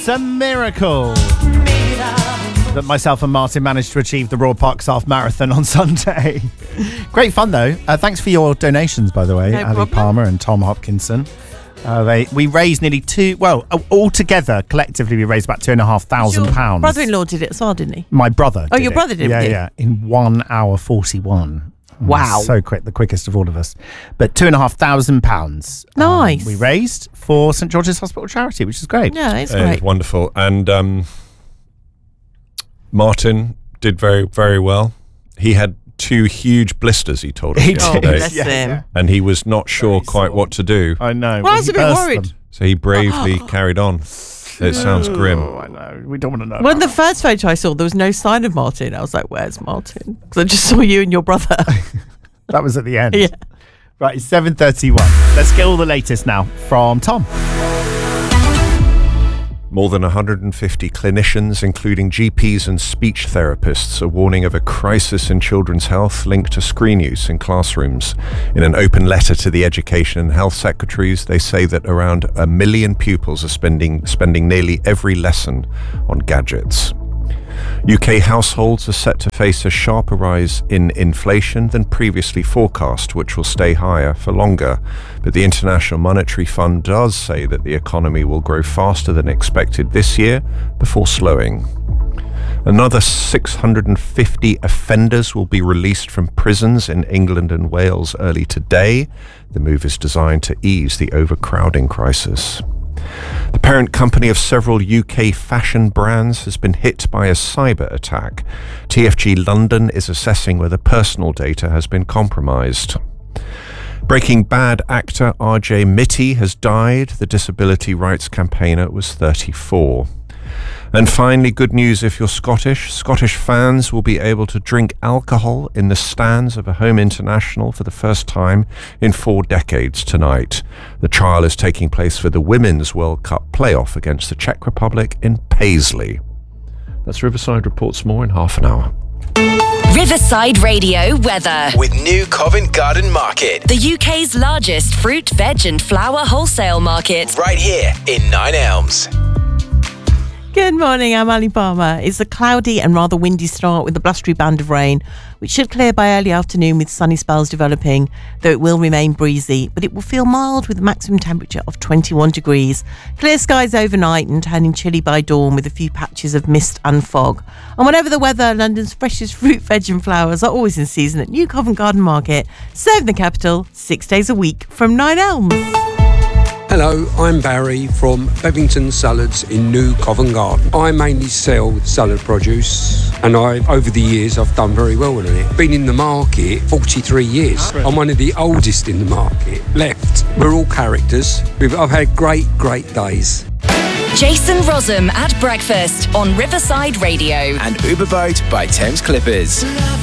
a miracle that myself and Martin managed to achieve the Royal Parks Half Marathon on Sunday. Great fun, though. Thanks for your donations, by the way, Ali Palmer and Tom Hopkinson. We raised nearly altogether, collectively, we raised about £2,500. Your brother-in-law did it as well, didn't he? My brother did your brother did it? Yeah, in 1 hour 41. Wow. So quick, the quickest of all of us. But £2,500. Nice. We raised for St George's Hospital Charity, which is great. Yeah, it's great. It's wonderful. And Martin did very, very well. He had 2 huge blisters, he told us yesterday. Bless him. And he was not sure quite what to do. I know. Well, I was a bit worried. So he bravely carried on. It sounds grim. I know. We don't want to know. When the first photo I saw, there was no sign of Martin. I was like, where's Martin? Because I just saw you and your brother. That was at the end. Yeah. Right, it's 7:31. Let's get all the latest now from Tom. More than 150 clinicians, including GPs and speech therapists, are warning of a crisis in children's health linked to screen use in classrooms. In an open letter to the Education and Health Secretaries, they say that around 1 million pupils are spending nearly every lesson on gadgets. UK households are set to face a sharper rise in inflation than previously forecast, which will stay higher for longer. But the International Monetary Fund does say that the economy will grow faster than expected this year before slowing. Another 650 offenders will be released from prisons in England and Wales early today. The move is designed to ease the overcrowding crisis. The parent company of several UK fashion brands has been hit by a cyber attack. TFG London is assessing whether personal data has been compromised. Breaking Bad actor RJ Mitte has died. The disability rights campaigner was 34. And finally, good news if you're Scottish. Scottish fans will be able to drink alcohol in the stands of a home international for the first time in 4 decades tonight. The trial is taking place for the Women's World Cup playoff against the Czech Republic in Paisley. That's Riverside reports more in half an hour. Riverside Radio weather. With New Covent Garden Market. The UK's largest fruit, veg and flower wholesale market. Right here in Nine Elms. Good morning, I'm Ali Palmer. It's a cloudy and rather windy start with a blustery band of rain, which should clear by early afternoon with sunny spells developing, though it will remain breezy, but it will feel mild with a maximum temperature of 21 degrees. Clear skies overnight and turning chilly by dawn with a few patches of mist and fog. And whatever the weather, London's freshest fruit, veg and flowers are always in season at New Covent Garden Market, serving the capital 6 days a week from Nine Elms. Hello, I'm Barry from Bevington Salads in New Covent Garden. I mainly sell salad produce and over the years I've done very well with it. Been in the market 43 years. I'm one of the oldest in the market left. We're all characters. I've had great days. Jason Rossum at breakfast on Riverside Radio. And Uberboat by Thames Clippers.